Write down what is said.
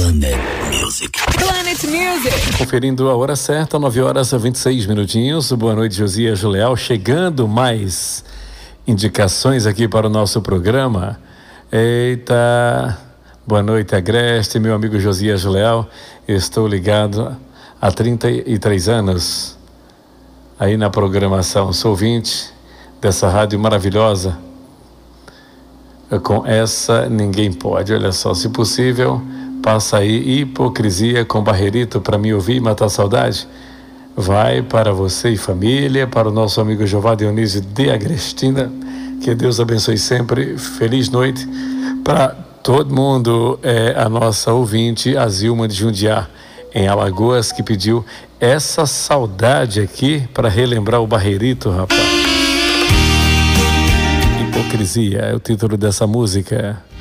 Planet Music. Planet Music. Conferindo a hora certa, 9 horas e 26 minutinhos. Boa noite, Josias Leal. Chegando mais indicações aqui para o nosso programa. Eita, boa noite, Agreste, meu amigo Josias Leal. Estou ligado há 33 anos aí na programação. Sou ouvinte dessa rádio maravilhosa. Com essa ninguém pode. Olha só, se possível, passa aí Hipocrisia com Barreirito para me ouvir e matar a saudade. Vai para você e família, para o nosso amigo Jeová Dionísio de Agrestina. Que Deus abençoe sempre. Feliz noite para todo mundo. A nossa ouvinte, a Zilma de Jundiá, em Alagoas, que pediu essa saudade aqui para relembrar o Barreirito, rapaz. Hipocrisia é o título dessa música.